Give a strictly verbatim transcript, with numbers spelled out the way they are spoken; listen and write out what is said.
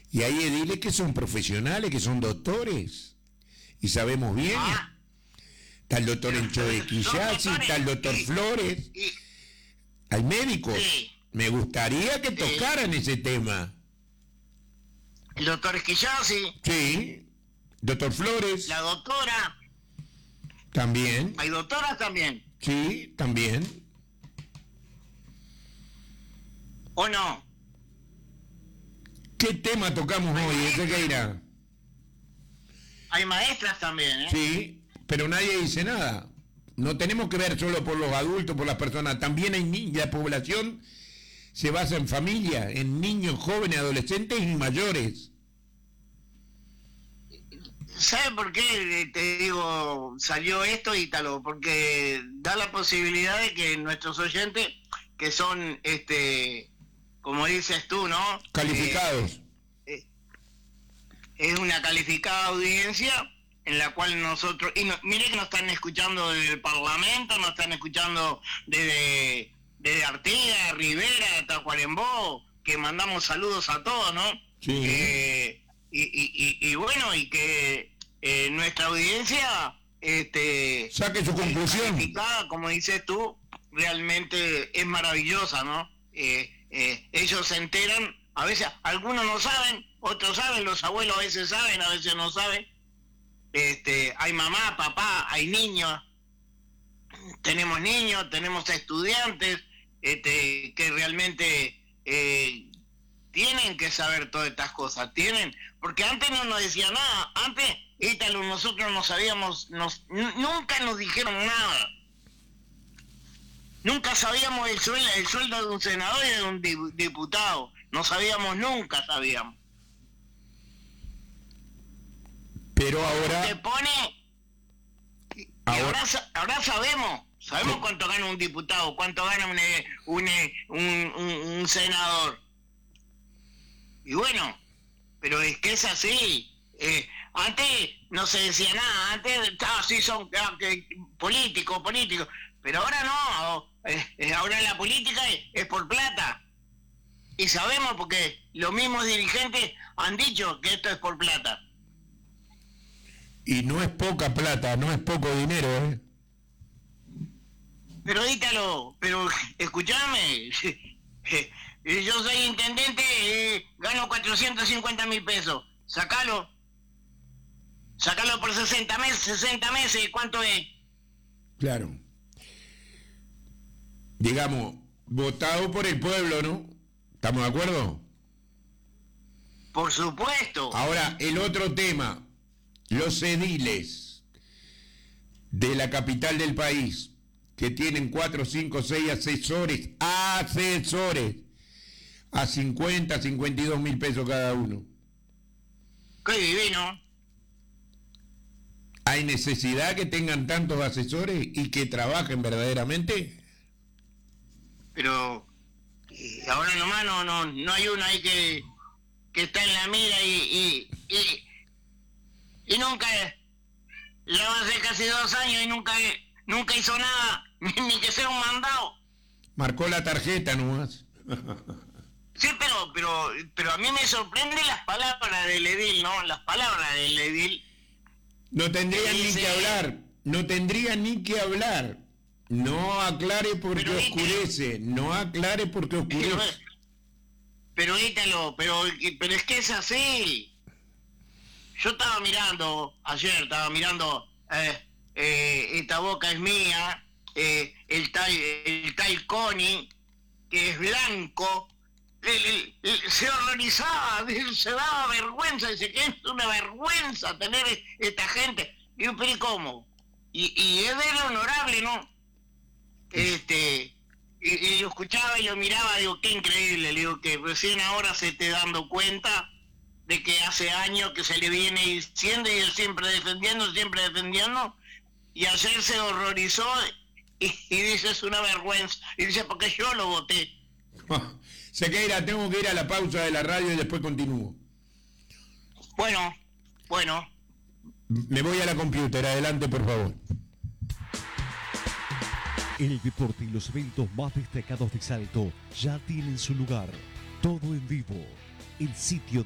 Y hay ediles que son profesionales, que son doctores. Y sabemos bien. Ah, Está el doctor Encho de son Quillasi, doctores está el doctor y- Flores. y- Hay médicos. Sí. Me gustaría que Sí. tocaran ese tema. el doctor Esquillasi, Sí. Doctor Flores, la doctora, también. hay doctoras también, Sí, también. ¿o no? ¿Qué tema tocamos Hay hoy, maestras. Sequeira? Hay maestras también, ¿eh? Sí, pero nadie dice nada. No tenemos que ver solo por los adultos, por las personas. También hay niños. La población se basa en familia, en niños, jóvenes, adolescentes y mayores. ¿Sabe por qué te digo salió esto, Ítalo? Porque da la posibilidad de que nuestros oyentes, que son, este, como dices tú, ¿no? Calificados. Eh, es una calificada audiencia en la cual nosotros, y no, mire que nos están escuchando desde el Parlamento, nos están escuchando desde, desde Artigas, Rivera, Tacuarembó, que mandamos saludos a todos, ¿no? Sí. Eh, y, y, y, y bueno, y que eh, nuestra audiencia, este, Saque su conclusión. calificada, como dices tú, realmente es maravillosa, ¿no? Eh, eh, ellos se enteran, a veces algunos no saben, otros saben, los abuelos a veces saben, a veces no saben. Este, hay mamá, papá, hay niños, tenemos niños, tenemos estudiantes, este, que realmente eh, tienen que saber todas estas cosas, tienen, porque antes no nos decía nada, antes, Ítalo, nosotros no sabíamos, nos, n- nunca nos dijeron nada. Nunca sabíamos el sueldo, el sueldo de un senador y de un di- diputado. No sabíamos, nunca sabíamos. Pero Se ahora, pone... Y y Ahora- ahora, sa- ahora sabemos. Sabemos Sí. cuánto gana un diputado, cuánto gana un, eh, un, eh, un, un- un senador. Y bueno, pero es que es así. Eh, antes no se decía nada, antes ah, sí son ah, que, políticos, políticos. Pero ahora no, eh, eh, ahora la política es, es por plata. Y sabemos porque los mismos dirigentes han dicho que esto es por plata. y no es poca plata, no es poco dinero, ¿eh? Pero Ítalo, pero escúchame, yo soy intendente, eh, gano cuatrocientos cincuenta mil pesos, sacalo, sacalo por sesenta meses, sesenta meses, ¿cuánto es? Claro. Digamos, votado por el pueblo, ¿no? ¿Estamos de acuerdo? Por supuesto. Ahora, el otro tema, los ediles de la capital del país, que tienen cuatro, cinco, seis asesores, asesores, a cincuenta, cincuenta y dos mil pesos cada uno. Qué divino. ¿Hay necesidad que tengan tantos asesores y que trabajen verdaderamente? Pero eh, ahora nomás no, no, no hay uno ahí que, que está en la mira y, y, y, y nunca, ya va a ser casi dos años y nunca, nunca hizo nada, ni que sea un mandado. Marcó la tarjeta nomás. Sí, pero, pero, pero a mí me sorprende las palabras del edil, ¿no? Las palabras del edil. No tendrían ni Dice- que hablar, no tendrían ni que hablar. No aclare porque Pero, ¿viste? oscurece, no aclare porque Pero, oscurece. pero Ítalo, pero, pero es que es así. Yo estaba mirando, ayer estaba mirando, eh, eh, Esta boca es mía, eh, el tal, el tal Connie, que es blanco, él- él- él se horrorizaba, se daba vergüenza, dice que es una vergüenza tener esta gente. Digo, pero ¿y cómo? Y, y es de lo honorable, ¿no? Este, y, y lo escuchaba y lo miraba, digo, qué increíble, le digo que recién ahora se esté dando cuenta de que hace años que se le viene diciendo y él siempre defendiendo, siempre defendiendo, y ayer se horrorizó y, y dice, es una vergüenza, y dice, porque yo lo voté. Sequeira, tengo que ir a la pausa de la radio y después continúo. Bueno, bueno. Me voy a la computer, adelante por favor. El deporte y los eventos más destacados de Salto ya tienen su lugar. Todo en vivo. El sitio